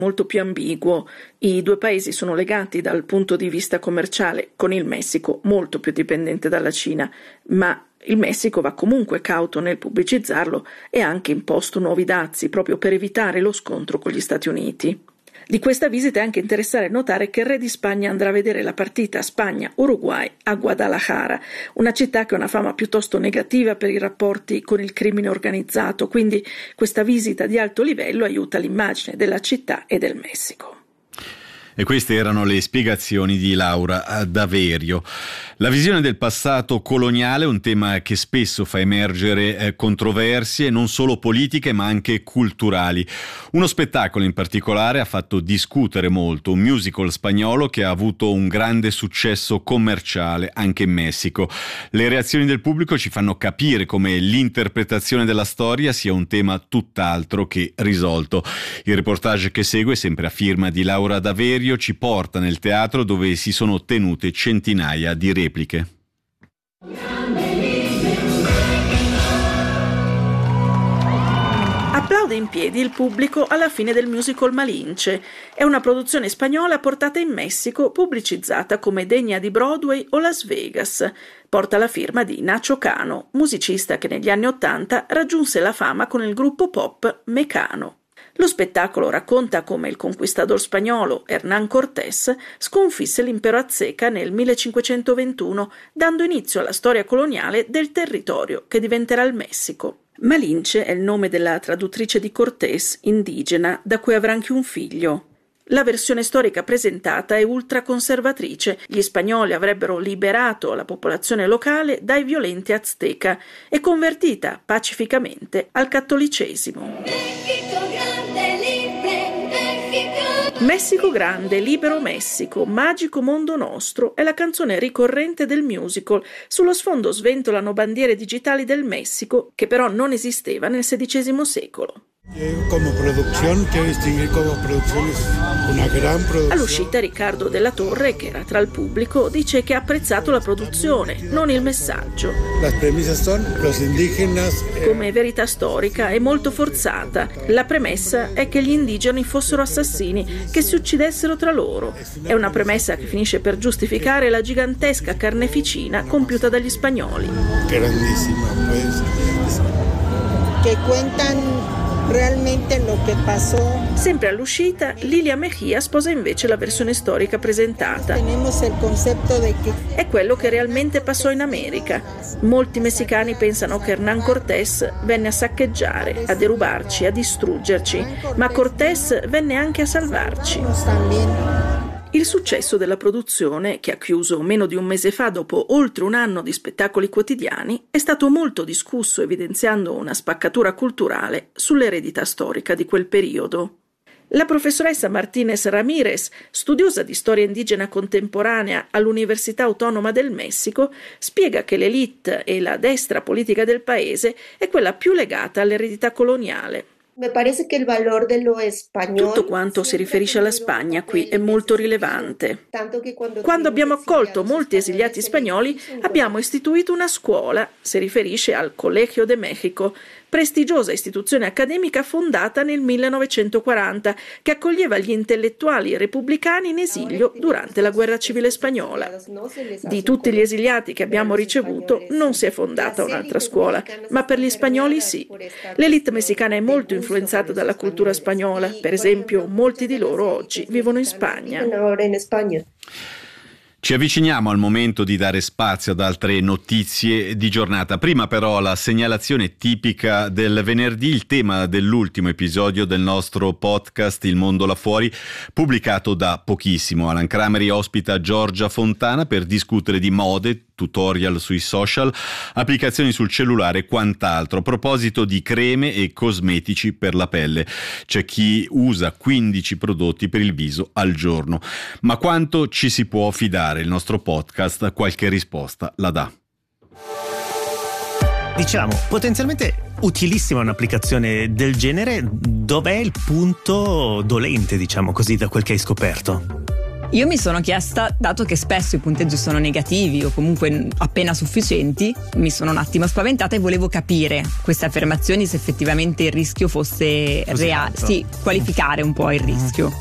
molto più ambiguo. I due paesi sono legati dal punto di vista commerciale, con il Messico molto più dipendente dalla Cina, ma il Messico va comunque cauto nel pubblicizzarlo e ha anche imposto nuovi dazi proprio per evitare lo scontro con gli Stati Uniti. Di questa visita è anche interessante notare che il re di Spagna andrà a vedere la partita Spagna-Uruguay a Guadalajara, una città che ha una fama piuttosto negativa per i rapporti con il crimine organizzato, quindi questa visita di alto livello aiuta l'immagine della città e del Messico. E queste erano le spiegazioni di Laura Daverio. La visione del passato coloniale è un tema che spesso fa emergere controversie non solo politiche ma anche culturali. Uno spettacolo in particolare ha fatto discutere molto, un musical spagnolo che ha avuto un grande successo commerciale anche in Messico. Le reazioni del pubblico ci fanno capire come l'interpretazione della storia sia un tema tutt'altro che risolto. Il reportage che segue, sempre a firma di Laura Daverio, ci porta nel teatro dove si sono tenute centinaia di repliche. Applaude in piedi il pubblico alla fine del musical Malinche. È una produzione spagnola portata in Messico, pubblicizzata come degna di Broadway o Las Vegas. Porta la firma di Nacho Cano, musicista che negli anni '80 raggiunse la fama con il gruppo pop Mecano. Lo spettacolo racconta come il conquistador spagnolo Hernán Cortés sconfisse l'impero azteca nel 1521, dando inizio alla storia coloniale del territorio che diventerà il Messico. Malinche è il nome della traduttrice di Cortés, indigena, da cui avrà anche un figlio. La versione storica presentata è ultraconservatrice. Gli spagnoli avrebbero liberato la popolazione locale dai violenti azteca e convertita pacificamente al cattolicesimo. Messico grande, libero Messico, magico mondo nostro è la canzone ricorrente del musical. Sullo sfondo sventolano bandiere digitali del Messico, che però non esisteva nel XVI secolo. All'uscita Riccardo Della Torre, che era tra il pubblico, dice che ha apprezzato la produzione, non il messaggio. Come verità storica è molto forzata. La premessa è che gli indigeni fossero assassini, che si uccidessero tra loro. È una premessa che finisce per giustificare la gigantesca carneficina compiuta dagli spagnoli. Grandissima, pues. Che cuentan realmente lo che passò. Sempre all'uscita, Lilia Mejía sposa invece la versione storica presentata. È quello che realmente passò in America. Molti messicani pensano che Hernán Cortés venne a saccheggiare, a derubarci, a distruggerci, ma Cortés venne anche a salvarci. Il successo della produzione, che ha chiuso meno di un mese fa dopo oltre un anno di spettacoli quotidiani, è stato molto discusso, evidenziando una spaccatura culturale sull'eredità storica di quel periodo. La professoressa Martínez Ramírez, studiosa di storia indigena contemporanea all'Università Autonoma del Messico, spiega che l'élite e la destra politica del paese è quella più legata all'eredità coloniale. Tutto quanto si riferisce alla Spagna qui è molto rilevante. Quando abbiamo accolto molti esiliati spagnoli, abbiamo istituito una scuola, si riferisce al Colegio de México, prestigiosa istituzione accademica fondata nel 1940, che accoglieva gli intellettuali repubblicani in esilio durante la guerra civile spagnola. Di tutti gli esiliati che abbiamo ricevuto non si è fondata un'altra scuola, ma per gli spagnoli sì. L'élite messicana è molto influenzata dalla cultura spagnola, per esempio molti di loro oggi vivono in Spagna. Ci avviciniamo al momento di dare spazio ad altre notizie di giornata. Prima però la segnalazione tipica del venerdì, il tema dell'ultimo episodio del nostro podcast Il Mondo là fuori, pubblicato da pochissimo. Alan Crameri ospita Giorgia Fontana per discutere di mode, tutorial sui social, applicazioni sul cellulare e quant'altro. A proposito di creme e cosmetici per la pelle, c'è chi usa 15 prodotti per il viso al giorno. Ma quanto ci si può fidare? Il nostro podcast qualche risposta la dà. Diciamo, potenzialmente utilissima un'applicazione del genere. Dov'è il punto dolente, diciamo così, da quel che hai scoperto? Io mi sono chiesta, dato che spesso i punteggi sono negativi o comunque appena sufficienti, mi sono un attimo spaventata e volevo capire queste affermazioni, se effettivamente il rischio fosse reale, sì, qualificare un po' il rischio.